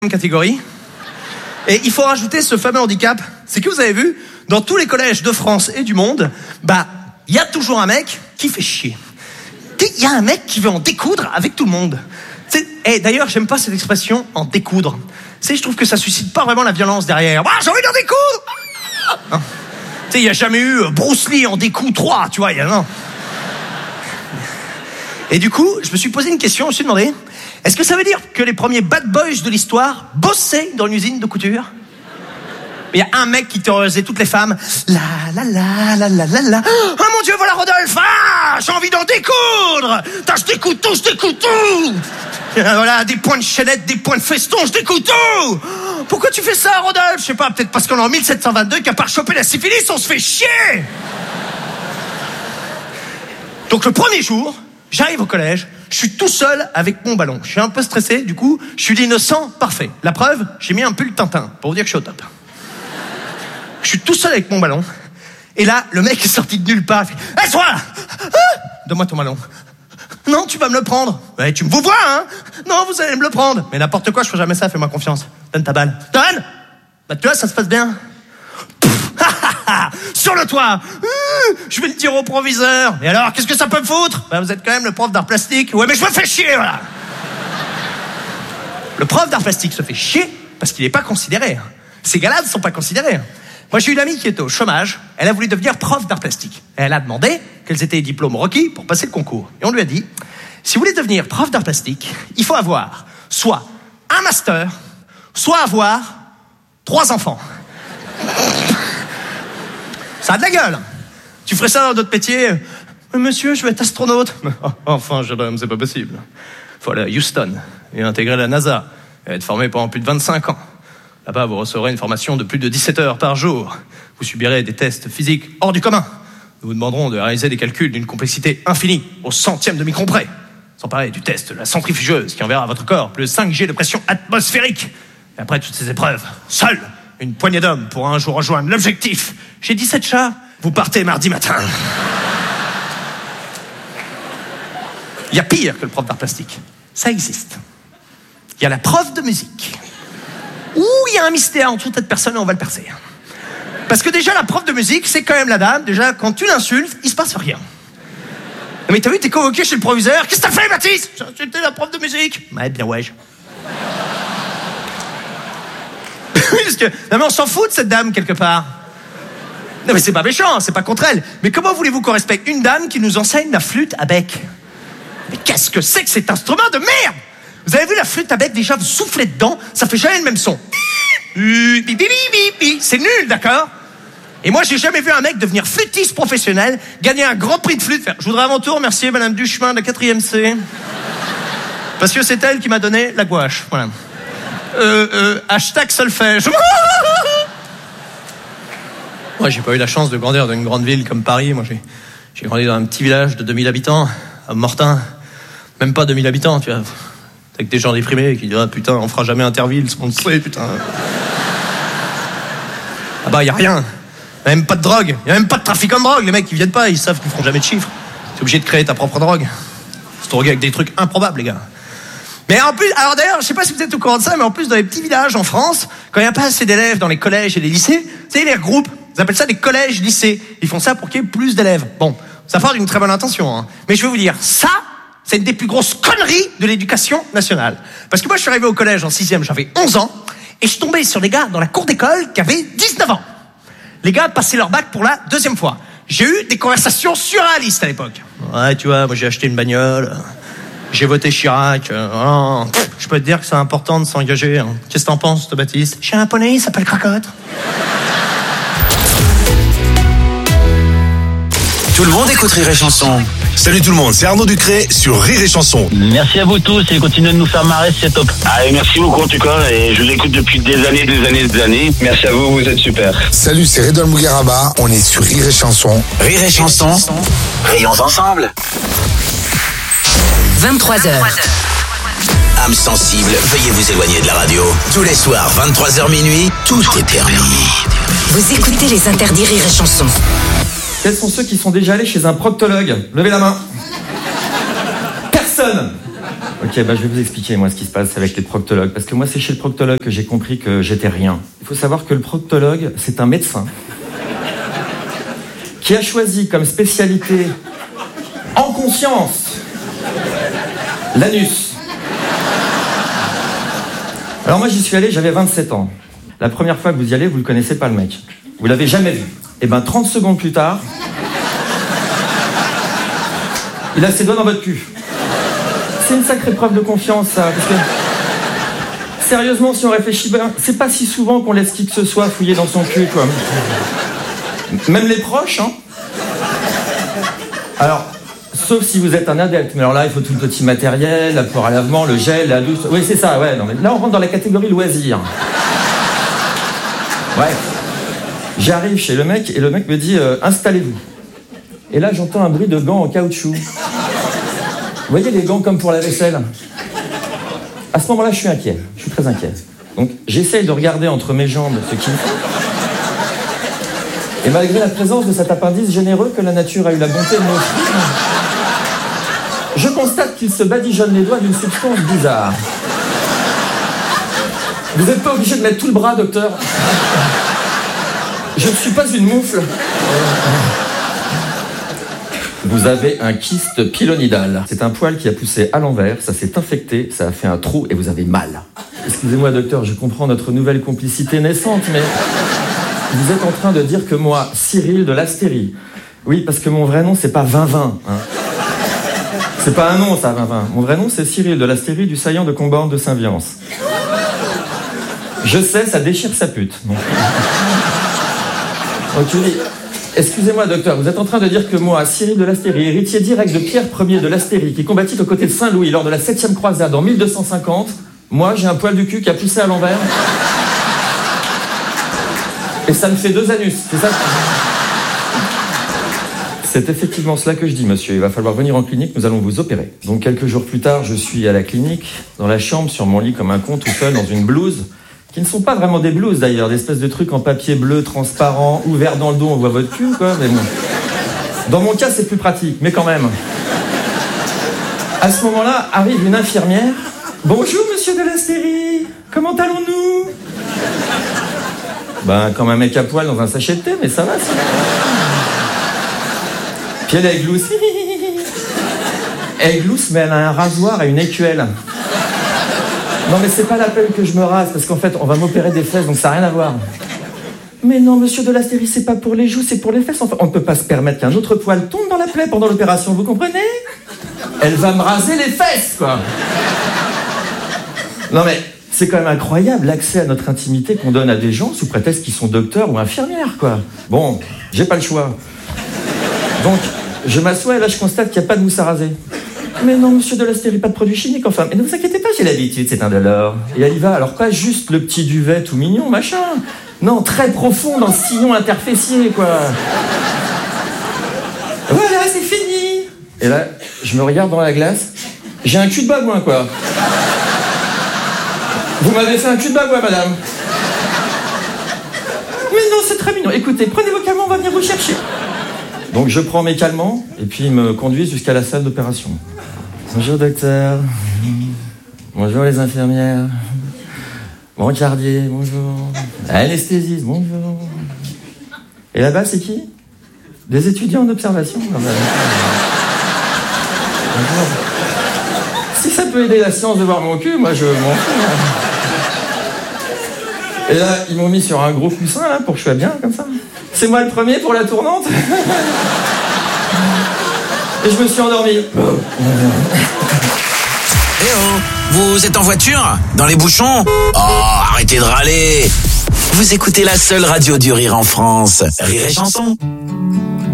catégorie. Et il faut rajouter ce fameux handicap, c'est que vous avez vu, dans tous les collèges de France et du monde, il y a toujours un mec qui fait chier. Il y a un mec qui veut en découdre avec tout le monde. Et d'ailleurs, j'aime pas cette expression, en découdre. Je trouve que ça suscite pas vraiment la violence derrière. J'ai envie d'en découdre. Il n'y a jamais eu Bruce Lee en découp 3, tu vois, non. Et du coup, je me suis posé une question, je me suis demandé, est-ce que ça veut dire que les premiers bad boys de l'histoire bossaient dans une usine de couture? Il y a un mec qui terrorisait toutes les femmes. La la la la la la la. Oh mon Dieu, voilà Rodolphe. J'ai envie d'en découdre. Je découde tout. Voilà, des points de chaînette, des points de feston, je découde tout. Pourquoi tu fais ça, Rodolphe? Je sais pas, peut-être parce qu'on est en 1722 qu'à part choper la syphilis, on se fait chier. Donc le premier jour, j'arrive au collège, je suis tout seul avec mon ballon. Je suis un peu stressé, du coup, je suis l'innocent parfait. La preuve, j'ai mis un pull Tintin pour vous dire que je suis au top. Je suis tout seul avec mon ballon. Et là, le mec est sorti de nulle part. Il fait, hey, toi là, donne-moi ton ballon. Non, tu vas me le prendre. Ouais, tu me vous vois, hein? Non, vous allez me le prendre. Mais n'importe quoi, je ferai jamais ça, fais-moi confiance. Donne ta balle. Donne! Tu vois, ça se passe bien. Sur le toit. Je vais le dire au proviseur. Et alors, qu'est-ce que ça peut me foutre? Vous êtes quand même le prof d'art plastique. Ouais, mais je me fais chier, voilà. Le prof d'art plastique se fait chier parce qu'il n'est pas considéré. Ces gars-là ne sont pas considérés. Moi, j'ai une amie qui était au chômage. Elle a voulu devenir prof d'art plastique. Et elle a demandé quels étaient les diplômes requis pour passer le concours. Et on lui a dit, si vous voulez devenir prof d'art plastique, il faut avoir soit un master, soit avoir 3 enfants. Ça a de la gueule. Tu ferais ça dans d'autres métiers? Monsieur, je veux être astronaute. Enfin, jeune homme, c'est pas possible. Faut aller à Houston et intégrer la NASA et être formé pendant plus de 25 ans. Là-bas, vous recevrez une formation de plus de 17 heures par jour. Vous subirez des tests physiques hors du commun. Nous vous demanderons de réaliser des calculs d'une complexité infinie, au centième de micron près. Sans parler du test de la centrifugeuse qui enverra à votre corps plus de 5 G de pression atmosphérique. Et après toutes ces épreuves, seule une poignée d'hommes pourra un jour rejoindre l'objectif. J'ai 17 chats, vous partez mardi matin. Il y a pire que le prof d'art plastique. Ça existe. Il y a la prof de musique. Ouh, il y a un mystère entre toute cette personne et on va le percer. Parce que déjà, la prof de musique, c'est quand même la dame. Déjà, quand tu l'insultes, il se passe rien. Mais t'as vu, t'es convoqué chez le proviseur. Qu'est-ce que t'as fait, Mathis? J'ai insulté la prof de musique. Ouais, bien ouais. Oui, parce que... Non, mais on s'en fout de cette dame, quelque part. Non, mais c'est pas méchant, c'est pas contre elle. Mais comment voulez-vous qu'on respecte une dame qui nous enseigne la flûte à bec? Mais qu'est-ce que c'est que cet instrument de merde? Vous avez vu la flûte à bec, déjà, vous soufflez dedans, ça fait jamais le même son. C'est nul, d'accord? Et moi, j'ai jamais vu un mec devenir flûtiste professionnel, gagner un grand prix de flûte, faire, je voudrais à mon tour remercier Madame Duchemin de la 4e C. Parce que c'est elle qui m'a donné la gouache, voilà. Hashtag solfège. Moi, j'ai pas eu la chance de grandir dans une grande ville comme Paris. Moi, j'ai grandi dans un petit village de 2000 habitants, à Mortain. Même pas 2000 habitants, tu vois. Avec des gens déprimés qui disent, ah putain, on fera jamais Interville, ce qu'on le sait, putain. Ah bah, y a rien. Y a même pas de drogue. Y a même pas de trafic en drogue. Les mecs, ils viennent pas, ils savent qu'ils feront jamais de chiffres. T'es obligé de créer ta propre drogue. Se droguer avec des trucs improbables, les gars. Mais en plus, alors d'ailleurs, je sais pas si vous êtes au courant de ça, mais en plus, dans les petits villages en France, quand il n'y a pas assez d'élèves dans les collèges et les lycées, vous savez, les regroupent. Ils appellent ça des collèges-lycées. Ils font ça pour qu'il y ait plus d'élèves. Bon, ça part d'une très bonne intention, hein. Mais je vais vous dire, ça, c'est une des plus grosses conneries de l'éducation nationale. Parce que moi, je suis arrivé au collège en 6e, j'avais 11 ans, et je suis tombé sur des gars dans la cour d'école qui avaient 19 ans. Les gars passaient leur bac pour la 2e fois. J'ai eu des conversations surréalistes à l'époque. Ouais, tu vois, moi j'ai acheté une bagnole, j'ai voté Chirac. Je peux te dire que c'est important de s'engager. Hein. Qu'est-ce que t'en penses, toi, Baptiste? J'ai un poney, il s'appelle Cracotte. Tout le monde écoute Rire et Chanson. Salut tout le monde, c'est Arnaud Ducré sur Rire et Chanson. Merci à vous tous et continuez de nous faire marrer, c'est top. Allez, merci beaucoup en tout cas, et je vous écoute depuis des années. Merci à vous, vous êtes super. Salut, c'est Redouane Bougueraba, on est sur Rire et Chanson. Rire et Chanson, rayons ensemble. 23h. Âme sensible, veuillez vous éloigner de la radio. Tous les soirs, 23h minuit, tout est permis. Vous écoutez les interdits Rire et Chanson. Quels sont ceux qui sont déjà allés chez un proctologue? Levez la main. Personne. Ok. Ok, je vais vous expliquer moi ce qui se passe avec les proctologues. Parce que moi, c'est chez le proctologue que j'ai compris que j'étais rien. Il faut savoir que le proctologue, c'est un médecin qui a choisi comme spécialité en conscience l'anus. Alors moi, j'y suis allé, j'avais 27 ans. La première fois que vous y allez, vous le connaissez pas le mec. Vous l'avez jamais vu. Et 30 secondes plus tard, il a ses doigts dans votre cul. C'est une sacrée preuve de confiance, ça. Parce que, sérieusement, si on réfléchit bien, c'est pas si souvent qu'on laisse qui que ce soit fouiller dans son cul, quoi. Même les proches, hein. Alors, sauf si vous êtes un adepte. Mais alors là, il faut tout le petit matériel, la poire à lavement, le gel, la douche. Oui, c'est ça, ouais. Non, mais là, on rentre dans la catégorie loisir. Bref. J'arrive chez le mec, et le mec me dit installez-vous. Et là, j'entends un bruit de gants en caoutchouc. Vous voyez les gants comme pour la vaisselle? À ce moment-là, je suis inquiet. Je suis très inquiet. Donc, j'essaye de regarder entre mes jambes ce qu'il me fait. Et malgré la présence de cet appendice généreux que la nature a eu la bonté de m'offrir, je constate qu'il se badigeonne les doigts d'une substance bizarre. Vous n'êtes pas obligé de mettre tout le bras, docteur. Je ne suis pas une moufle. Vous avez un kyste pilonidal. C'est un poil qui a poussé à l'envers, ça s'est infecté, ça a fait un trou et vous avez mal. Excusez-moi, docteur, je comprends notre nouvelle complicité naissante, mais vous êtes en train de dire que moi, Cyril de l'Astérie, oui, parce que mon vrai nom, c'est pas 20-20. Hein. C'est pas un nom, ça, 20-20. Mon vrai nom, c'est Cyril de l'Astérie du saillant de Comborne de Saint-Viance. Je sais, ça déchire sa pute. Donc tu dis... Excusez-moi, docteur, vous êtes en train de dire que moi, Cyril de l'Astérie, héritier direct de Pierre Ier de l'Astérie, qui combattit aux côtés de Saint-Louis lors de la 7e croisade en 1250, moi, j'ai un poil du cul qui a poussé à l'envers. Et ça me fait 2 anus, c'est ça? C'est effectivement cela que je dis, monsieur. Il va falloir venir en clinique, nous allons vous opérer. Donc, quelques jours plus tard, je suis à la clinique, dans la chambre, sur mon lit comme un con, tout seul, dans une blouse. Qui ne sont pas vraiment des blouses d'ailleurs, des espèces de trucs en papier bleu, transparent, ouvert dans le dos, on voit votre cul, quoi, mais bon. Dans mon cas, c'est plus pratique, mais quand même. À ce moment-là, arrive une infirmière. Bonjour, monsieur de l'Astérie, comment allons-nous? Comme un mec à poil dans un sachet de thé, mais ça va, ça. Puis elle glousse. Elle glousse, mais elle a un rasoir et une écuelle. Non mais c'est pas la peine que je me rase, parce qu'en fait, on va m'opérer des fesses, donc ça n'a rien à voir. Mais non, monsieur de l'Astérie, c'est pas pour les joues, c'est pour les fesses. Enfin, on ne peut pas se permettre qu'un autre poil tombe dans la plaie pendant l'opération, vous comprenez? Elle va me raser les fesses, quoi. Non mais, c'est quand même incroyable l'accès à notre intimité qu'on donne à des gens sous prétexte qu'ils sont docteurs ou infirmières, quoi. Bon, j'ai pas le choix. Donc, je m'assois et là, je constate qu'il n'y a pas de mousse à raser. Mais non, monsieur de l'Astérie, pas de produits chimiques, enfin. Et ne vous inquiétez pas, j'ai l'habitude, c'est indolore. Et elle y va, alors pas juste le petit duvet tout mignon, machin. Non, très profond dans le sillon interfessier, quoi. Voilà, c'est fini. Et là, je me regarde dans la glace. J'ai un cul de babouin, quoi. Vous m'avez fait un cul de babouin, madame. Mais non, c'est très mignon. Écoutez, prenez vos calmants, on va venir vous chercher. Donc je prends mes calmants, et puis ils me conduisent jusqu'à la salle d'opération. Bonjour docteur, bonjour les infirmières, bon cardier, bonjour, anesthésiste, bonjour. Et là-bas c'est qui? Des étudiants en observation. Bonjour. Si ça peut aider la science de voir mon cul, moi je m'en fous. Et là ils m'ont mis sur un gros coussin là pour que je sois bien comme ça. C'est moi le premier pour la tournante. Et je me suis endormi. Eh oh, vous êtes en voiture? Dans les bouchons? Oh, arrêtez de râler. Vous écoutez la seule radio du rire en France. Rire et chanson.